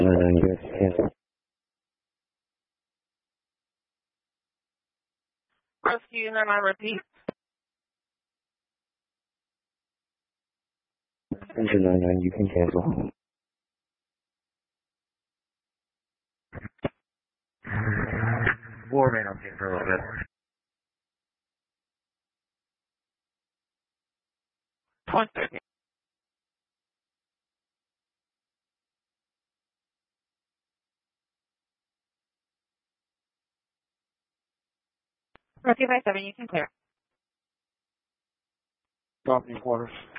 You can cancel. Rescue 99, repeat. Engine 99, you can cancel. War man, I'm here for a little bit. 20 seconds. Rescue 57, you can clear. Drop me quarters.